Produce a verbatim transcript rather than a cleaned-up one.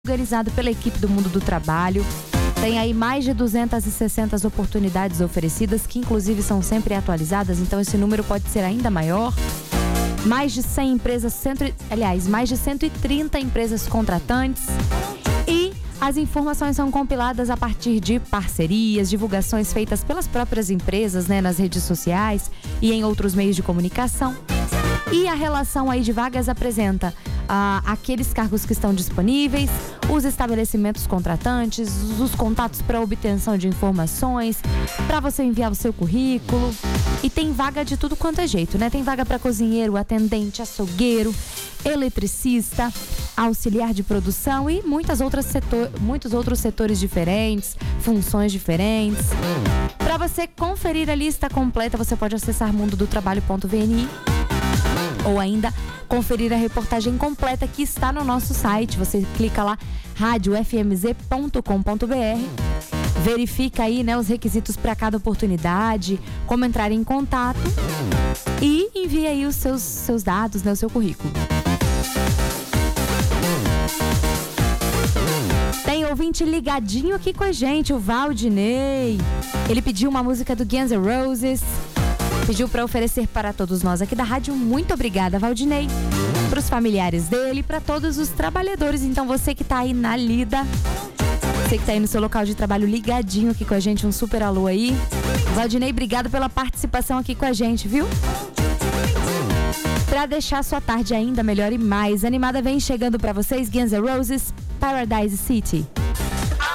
organizado pela equipe do Mundo do Trabalho. Tem aí mais de duzentas e sessenta oportunidades oferecidas, que inclusive são sempre atualizadas, então esse número pode ser ainda maior. Mais de cem empresas, cento, aliás, mais de cento e trinta empresas contratantes. E as informações são compiladas a partir de parcerias, divulgações feitas pelas próprias empresas, né, nas redes sociais e em outros meios de comunicação. E a relação aí de vagas apresenta ah, aqueles cargos que estão disponíveis, os estabelecimentos contratantes, os contatos para obtenção de informações, para você enviar o seu currículo. E tem vaga de tudo quanto é jeito, né? Tem vaga para cozinheiro, atendente, açougueiro, eletricista, auxiliar de produção e muitas outras setor, muitos outros setores diferentes, funções diferentes. Para você conferir a lista completa, você pode acessar mundo do trabalho ponto v n i ou ainda conferir a reportagem completa que está no nosso site. Você clica lá, rádio f m z ponto com ponto b r, verifica aí, né, os requisitos para cada oportunidade, como entrar em contato e envia aí os seus, seus dados, né, o seu currículo. Tem ouvinte ligadinho aqui com a gente, o Valdinei. Ele pediu uma música do Guns N' Roses. Pediu para oferecer para todos nós aqui da rádio. Muito obrigada, Valdinei. Para os familiares dele, para todos os trabalhadores. Então você que tá aí na lida, você que tá aí no seu local de trabalho ligadinho aqui com a gente, um super alô aí. Valdinei, obrigado pela participação aqui com a gente, viu? Para deixar sua tarde ainda melhor e mais animada, vem chegando para vocês Guns N' Roses, Paradise City.